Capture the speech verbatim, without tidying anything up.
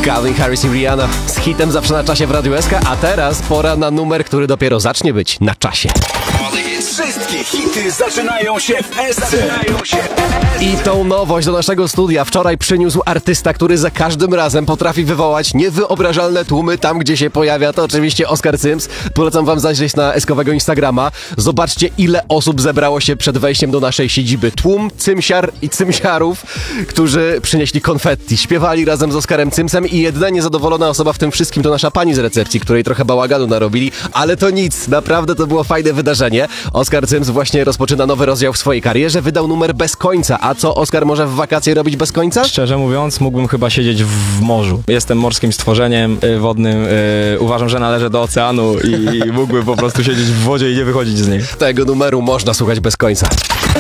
Calvin Harris i Rihanna z hitem zawsze na czasie w Radiu S K, a teraz pora na numer, który dopiero zacznie być na czasie. Wszystkie hity zaczynają się w S C. I tą nowość do naszego studia wczoraj przyniósł artysta, który za każdym razem potrafi wywołać niewyobrażalne tłumy tam, gdzie się pojawia. To oczywiście Oskar Cyms. Polecam wam zajrzeć na eskowego Instagrama. Zobaczcie, ile osób zebrało się przed wejściem do naszej siedziby. Tłum cymsiar i cymsiarów, którzy przynieśli konfetti, śpiewali razem z Oskarem Cymsem i jedyna niezadowolona osoba w tym wszystkim to nasza pani z recepcji, której trochę bałaganu narobili, ale to nic, naprawdę to było fajne wydarzenie. Oskar Cyms właśnie rozpoczyna nowy rozdział w swojej karierze, wydał numer Bez końca. A co Oskar może w wakacje robić bez końca? Szczerze mówiąc, mógłbym chyba siedzieć w morzu. Jestem morskim stworzeniem y, wodnym, y, uważam, że należę do oceanu i, i mógłbym po prostu siedzieć w wodzie i nie wychodzić z niej. Tego numeru można słuchać bez końca.